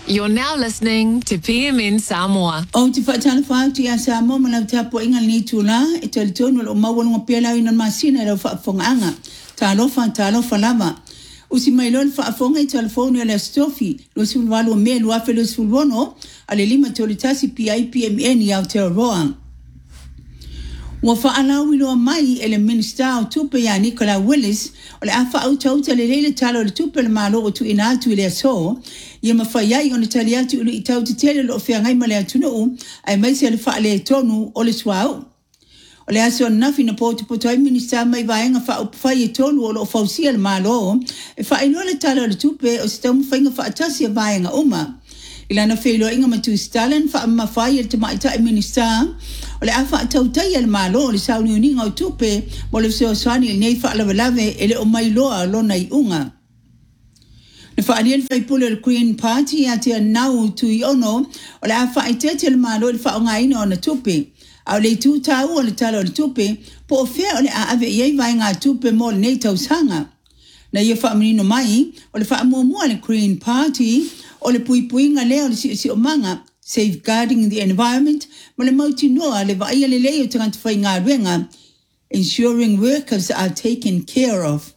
You're now listening to PM in Samoa. O te whaatana whaatu ia Samoa mana tapo inga ni tula e tali tonu o mawana ngā pēlau ina masina rau whaafongaanga. Tā lofa lama. Usi mai lon whaafonga i telefonu ala stofi. Lusi ulwalu o mea luafe lusi ulwono. Ale lima tolitasi PIPMN i Aotearoa. Wa whaalau iloa mai ele minister o tupe ya Nicola Willis o le awha au tauta le leile talo le tupe le malo o tu ina atu ile aso ia mawhaiai o na tali atu ulu i tauta tele lo ofia ngai male atunuu ai maisi ale wha le tonu o le suau. O le aso nafi na poto ai minister mai vaenga wha upawhai e tonu o lo fausia le malo e wha ilo le talo le tupe o si taumu whainga wha atasi a vaenga uma. Ilana whailo inga matu Stalin wha mawhai e te maita e minister o le afa tautai al malo o le sauni uninga o tupe mo le seo swani il nei wha lave ele o mailoa lona i unga. Le wha alian whaipule le Green Party a te nau tui ono o le afa i tete le malo le wha o ngaina o na tupe. Au le tu tau o le talo o le tupe po o fea o le a ave iei vai ngā tupe mo le nei tausanga. Na ia wha aminino mai o le wha mua le Green Party o le puipuinga leo le si o manga safeguarding the environment mo le mauti noa le vaia le leo tangata whai ngā ruenga ensuring workers are taken care of.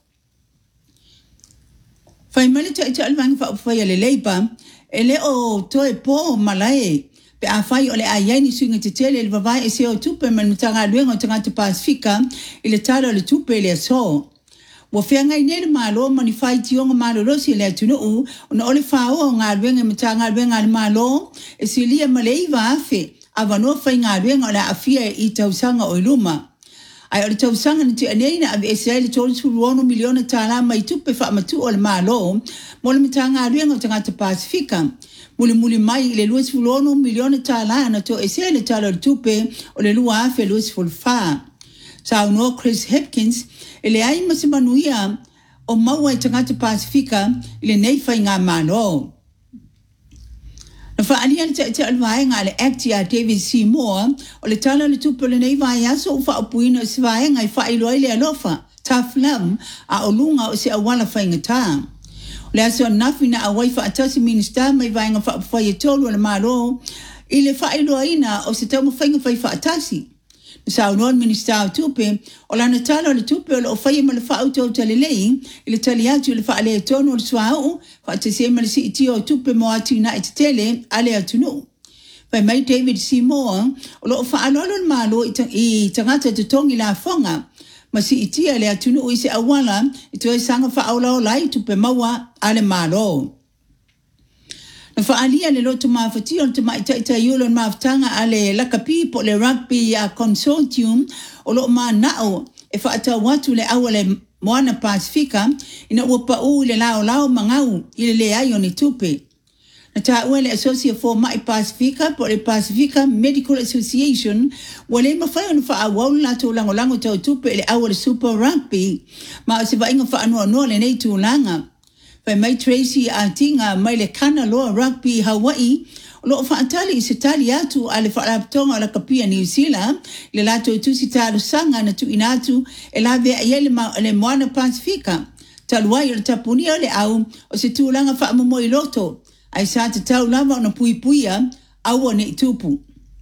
Whai mali ta ita alwanga wha upawhai le leipa e leo toe po malae pe a whai o le a yaini suinga te tele le vavai e seo tupe man mtanga ruenga o tangata Pasifika i le talo le tupe le aso. Wa fea ngai nere malo mani whai tionga malo rosi le atunuu o na ole whao o ngā ruenga mata ngā ruenga le malo e silia maleiva afe a wanoa whai ngā ruenga o la afia i tausanga o iluma. Ai ole tausanga ni te aneina ave Israeli tōru turuono miliona tāla mai tupe wha matu o le malo mo le mata ngā ruenga o tangata Pasifika. Muli mai i le luas fulono miliona tāla na to Israeli tāla le tupe o le lua afe luas fulfaa. Sa no Chris Hopkins ele ai masimanuia o maua i tangata Pasifika ile nei whai ngā malo. Na whaalian te alwaenga le actia David Seymour o le tala le tupe le nei vai aso o whaapuina o si vaenga i whailoi le alofa tough love a o lunga o se awala whaingatā. O le aso nafi na awai whaatasi minister mai vaenga whaapawhai e tolu o le malo i le whailoina o se taumu whainga whai whaatasi. Sa unon minister o tupe o lana talo le tupe o le ofai ma le whaauto o talelei i le taliatu le whaale e tono o le suau whaatase ma le si iti o tupe mo ati na i tele ale atunu. Pai mai David Seymour o lo whaalolo le malo i tangata te tongi la whonga ma si iti ale atunu i se awala i toi sanga whaola o lai tupe maua ale malo. Na whaalia le loto mawhati on te maitaita iulo mawhtanga ale lakapi po le rugby consortium o lo ma nao e whaata watu le awa le Moana Pasifika ina uapa u le lao mangau i le ai o ni tupe. Na ta ue le Associate for Mai Pasifika po le Pacifica Medical Association wale mawhai on wha awau lato lango tau tupe le awa le Super Rugby ma o se wainga wha anua le nei tūlanga. Pai mai Tracy Atinga mai le kana loa rugby Hawaii o loo whaatali i se tali atu a le whaalaptonga o la kapia New Zealand le lato tusi tāru sanga na tu inatu e la vea iele le Moana Pasifika taluai o le tapunia le au o se tūlanga whaamomo i loto ai sa te tau lava o na puipuia au o ne tupu.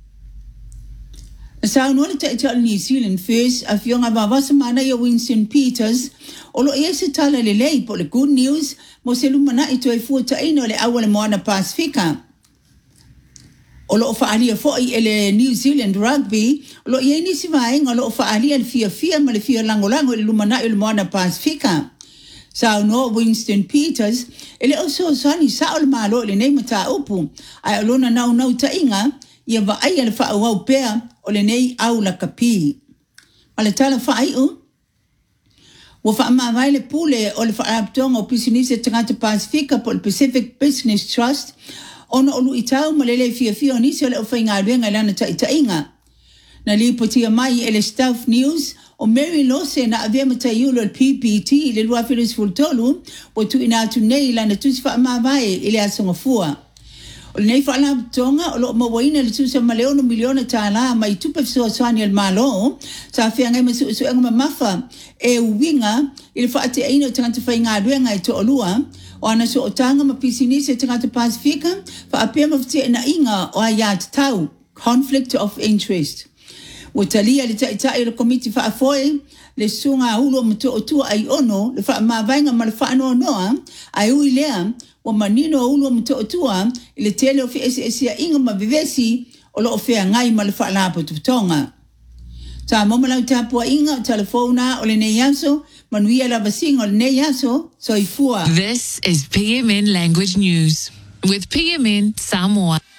Na sa unua le taita o New Zealand First a fionga vavasa mana i o Winston Peters o lo e se tala le lei po le good news mo se lumana i toi fuata ino le awa le Moana Pasifika. O lo whaalia foi e le New Zealand Rugby, o lo i nisi vaenga o lo whaalia le fia ma le fia langolango le lumana i le Moana Pasifika. Sa no Winston Peters, ele o so sani sa o le malo le nei mata upu, ai o lona nau ta inga, ia va ai le whaawau pea o le nei au la kapi. Ma le tala whaai u? Wa whaamawai le pule o le whaaptonga o pisinise tangata Pasifika po le Pacific Business Trust ono olu i tau ma lele fia o nisi o le o whainga ruenga lana taitainga. Na li potia mai ele Staff News o Mary Lose na avea mataiulo le PPT le lua filis fultolu o tu ina atu nei lana tusi whaamawai ile asonga fua. O le nei whaaptonga o lo mawaina le tusa maleono miliona tāla mai tupe fisoa soani al malo sa whea ngai masu enga mamafa e uwinga ile whaate eino tangata whainga ruenga i to olua o ana so o tanga ma pisini se tangata Pasifika fa apia mafute na inga o ia tau conflict of interest. O talia le tai le komiti fa afoe le sunga ulo mto otua ai ono le fa mawainga ma le fa ano noa ai ui lea o manino ulo mto otua le tele o fi esi inga ma vivesi o lo ofea ngai ma le fa lapo tutonga. Ta momala utapua inga o telefona o le nei yaso manuia la vasinga o le nei yaso soifua. This is PMN Language News with PMN Samoa.